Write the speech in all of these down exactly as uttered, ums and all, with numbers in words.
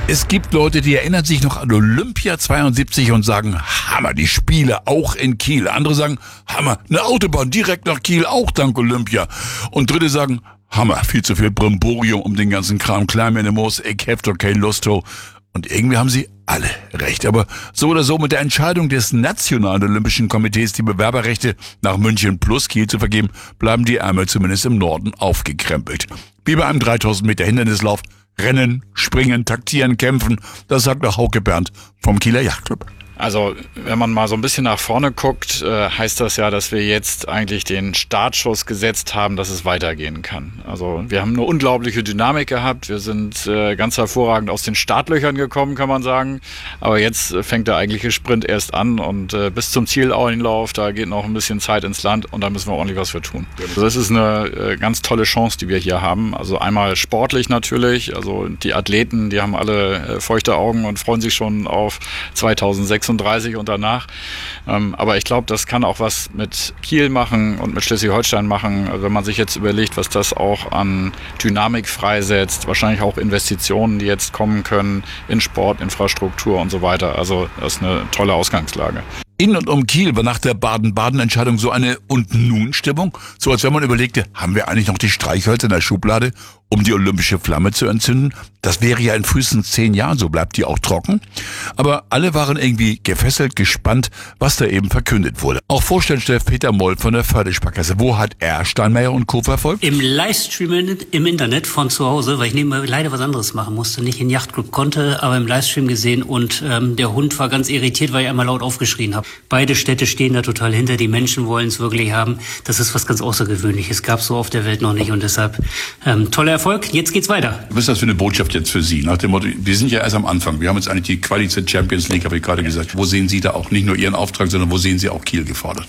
Es gibt Leute, die erinnern sich noch an Olympia zweiundsiebzig und sagen, Hammer, die Spiele auch in Kiel. Andere sagen, Hammer, eine Autobahn direkt nach Kiel, auch dank Olympia. Und Dritte sagen, Hammer, viel zu viel Brimborium um den ganzen Kram. Klar, mir muss, ich hab doch keine Lust ho. Und irgendwie haben sie alle recht. Aber so oder so, mit der Entscheidung des Nationalen Olympischen Komitees, die Bewerberrechte nach München plus Kiel zu vergeben, bleiben die Ärmel zumindest im Norden aufgekrempelt. Wie bei einem dreitausend Meter Hindernislauf. Rennen, springen, taktieren, kämpfen. Das sagt auch Hauke Bernd vom Kieler Yachtclub. Also wenn man mal so ein bisschen nach vorne guckt, äh, heißt das ja, dass wir jetzt eigentlich den Startschuss gesetzt haben, dass es weitergehen kann. Also wir haben eine unglaubliche Dynamik gehabt. Wir sind äh, ganz hervorragend aus den Startlöchern gekommen, kann man sagen. Aber jetzt äh, fängt der eigentliche Sprint erst an und äh, bis zum Zieleinlauf, da geht noch ein bisschen Zeit ins Land und da müssen wir ordentlich was für tun. Also das ist eine äh, ganz tolle Chance, die wir hier haben. Also einmal sportlich natürlich. Also die Athleten, die haben alle äh, feuchte Augen und freuen sich schon auf zweitausendsechsunddreißig und danach. Ähm, aber ich glaube, das kann auch was mit Kiel machen und mit Schleswig-Holstein machen, wenn man sich jetzt überlegt, was das auch an Dynamik freisetzt, wahrscheinlich auch Investitionen, die jetzt kommen können in Sport, Infrastruktur und so weiter. Also das ist eine tolle Ausgangslage. In und um Kiel war nach der Baden-Baden-Entscheidung so eine Und-Nun-Stimmung, so als wenn man überlegte, haben wir eigentlich noch die Streichhölzer in der Schublade, um die olympische Flamme zu entzünden? Das wäre ja in frühestens zehn Jahren, so bleibt die auch trocken. Aber alle waren irgendwie gefesselt, gespannt, was da eben verkündet wurde. Auch Vorstandschef Peter Moll von der Förde-Sparkasse. Wo hat er Steinmeier und Co. verfolgt? Im Livestream im Internet von zu Hause, weil ich nebenbei leider was anderes machen musste, nicht in Yachtclub konnte, aber im Livestream gesehen und ähm, der Hund war ganz irritiert, weil ich einmal laut aufgeschrien habe. Beide Städte stehen da total hinter, die Menschen wollen es wirklich haben. Das ist was ganz Außergewöhnliches, gab es so auf der Welt noch nicht und deshalb ähm, toller Erfolg. Jetzt geht's weiter. Was ist das für eine Botschaft jetzt für Sie? Nach dem Motto, wir sind ja erst am Anfang. Wir haben jetzt eigentlich die Quali zur Champions League, habe ich gerade gesagt. Wo sehen Sie da auch nicht nur Ihren Auftrag, sondern wo sehen Sie auch Kiel gefordert?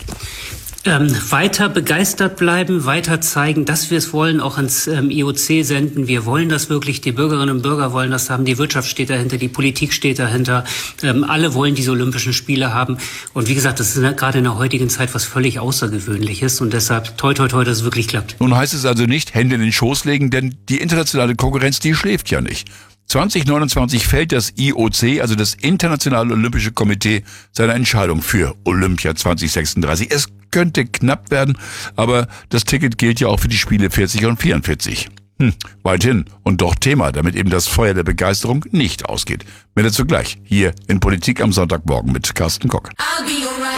Ähm, weiter begeistert bleiben, weiter zeigen, dass wir es wollen, auch ans ähm, I O C senden. Wir wollen das wirklich, die Bürgerinnen und Bürger wollen das haben, die Wirtschaft steht dahinter, die Politik steht dahinter. Ähm, alle wollen diese Olympischen Spiele haben. Und wie gesagt, das ist gerade in der heutigen Zeit was völlig Außergewöhnliches. Und deshalb toi toi toi, dass es wirklich klappt. Nun heißt es also nicht Hände in den Schoß legen, denn die internationale Konkurrenz, die schläft ja nicht. zwanzig neunundzwanzig fällt das I O C, also das Internationale Olympische Komitee, seine Entscheidung für Olympia zwanzig sechsunddreißig. Es könnte knapp werden, aber das Ticket gilt ja auch für die Spiele vierzig und vierundvierzig. Hm, weit hin und doch Thema, damit eben das Feuer der Begeisterung nicht ausgeht. Mehr dazu gleich, hier in Politik am Sonntagmorgen mit Carsten Kock.